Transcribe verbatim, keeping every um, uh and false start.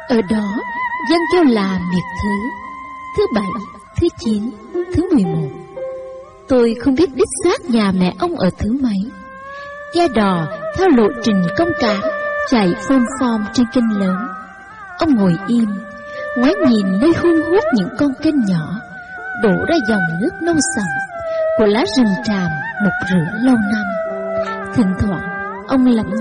Ở đó dân kêu là miệt thứ, thứ bảy, thứ chín, thứ mười một. Tôi không biết đích xác nhà mẹ ông ở thứ mấy. Ghe đò theo lộ trình công cán chạy phom phom trên kênh lớn. Ông ngồi im, ngoái nhìn nơi hun hút những con kênh nhỏ đổ ra dòng nước nâu sậm của lá rừng tràm mục rửa lâu năm. Thỉnh thoảng ông lẩm